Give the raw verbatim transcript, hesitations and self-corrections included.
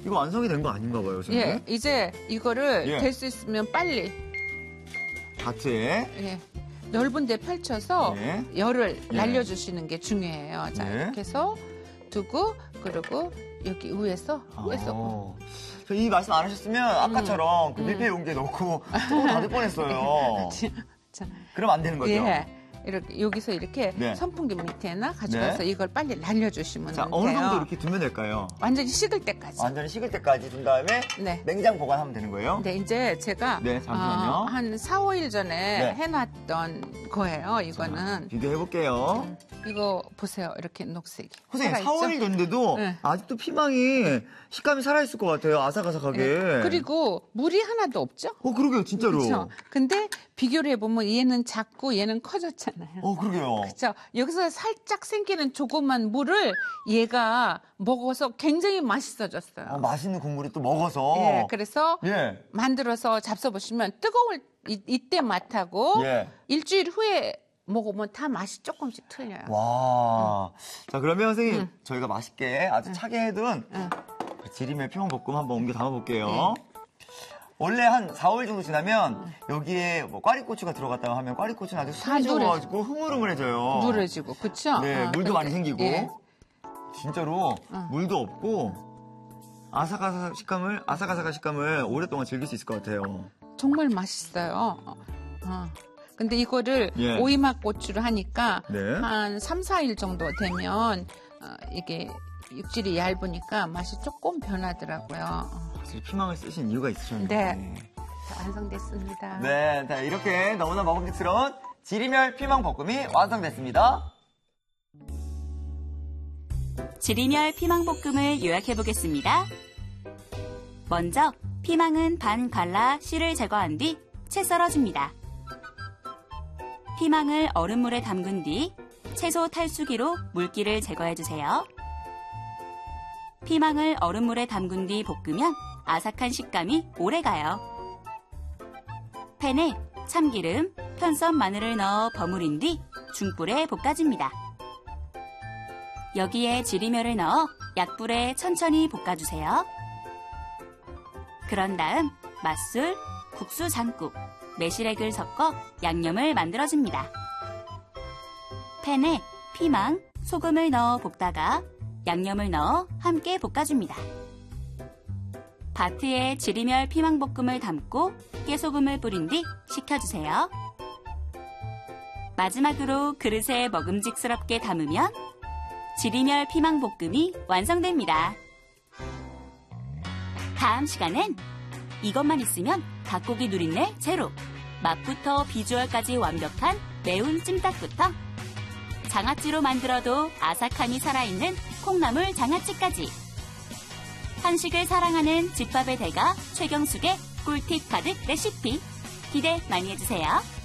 이거 완성이 된 거 아닌가 봐요, 저는. 예, 이제 이거를 예. 될 수 있으면 빨리 바트에 예, 넓은 데 펼쳐서 예. 열을 예. 날려주시는 게 중요해요. 자, 예. 이렇게 해서 두고 그리고 여기 위에서 위에서 어. 이 말씀 안 하셨으면 아까처럼 그 밀폐 용기에 넣고 뚜껑 닫을 뻔했어요. 자, 그럼 안 되는 거죠? 예. 이렇게 여기서 이렇게 네. 선풍기 밑에나 가져가서 네. 이걸 빨리 날려주시면 자, 돼요. 어느 정도 이렇게 두면 될까요? 완전히 식을 때까지. 완전히 식을 때까지 둔 다음에 네. 냉장 보관하면 되는 거예요? 근데 이제 제가 네, 잠시만요. 어, 한 사, 오 일 전에 네. 해놨던 거예요. 이거는. 비교해 볼게요. 이거 보세요. 이렇게 녹색이. 선생님, 살아있죠? 사, 오 일 됐는데도 네. 아직도 피망이 식감이 살아있을 것 같아요. 아삭아삭하게. 네. 그리고 물이 하나도 없죠? 어, 그러게요. 진짜로. 그렇죠. 근데 비교를 해보면 얘는 작고 얘는 커졌잖아요. 어, 그러게요. 그렇죠. 여기서 살짝 생기는 조그만 물을 얘가 먹어서 굉장히 맛있어졌어요. 어, 맛있는 국물이 또 먹어서. 예, 그래서 예. 만들어서 잡숴보시면 뜨거울 이, 이때 맛하고 예. 일주일 후에 먹으면 다 맛이 조금씩 틀려요. 와. 음. 자, 그러면 선생님, 음. 저희가 맛있게 아주 차게 해둔 응. 지리멸 피망볶음 한번 옮겨 담아볼게요. 원래 한 사, 오 일 정도 지나면 여기에 뭐 꽈리고추가 들어갔다고 하면 꽈리고추는 아주 다 수해져가지고 흐물흐물해져요. 누래지고, 그쵸? 네, 어, 물도 많이 그러니까, 생기고. 예. 진짜로 물도 없고 아삭아삭 식감을, 아삭아삭한 식감을 오랫동안 즐길 수 있을 것 같아요. 정말 맛있어요. 어, 어. 근데 이거를 예. 오이맛 고추를 하니까 네. 한 삼, 사 일 정도 되면 어, 이게 육질이 얇으니까 맛이 조금 변하더라고요. 확실히 피망을 쓰신 이유가 있으셨네요. 네. 자, 완성됐습니다. 네, 자, 이렇게 너무나 먹음직스러운 지리멸 피망볶음이 완성됐습니다. 지리멸 피망볶음을 요약해보겠습니다. 먼저 피망은 반 갈라 씨를 제거한 뒤 채 썰어줍니다. 피망을 얼음물에 담근 뒤 채소 탈수기로 물기를 제거해주세요. 피망을 얼음물에 담근 뒤 볶으면 아삭한 식감이 오래가요. 팬에 참기름, 편썬 마늘을 넣어 버무린 뒤 중불에 볶아줍니다. 여기에 지리멸을 넣어 약불에 천천히 볶아주세요. 그런 다음 맛술, 국수 장국, 매실액을 섞어 양념을 만들어줍니다. 팬에 피망, 소금을 넣어 볶다가 양념을 넣어 함께 볶아줍니다. 바트에 지리멸 피망볶음을 담고 깨소금을 뿌린 뒤 식혀주세요. 마지막으로 그릇에 먹음직스럽게 담으면 지리멸 피망볶음이 완성됩니다. 다음 시간엔 이것만 있으면 닭고기 누린내 제로, 맛부터 비주얼까지 완벽한 매운 찜닭부터 장아찌로 만들어도 아삭함이 살아있는 콩나물 장아찌까지 한식을 사랑하는 집밥의 대가 최경숙의 꿀팁 가득 레시피 기대 많이 해주세요.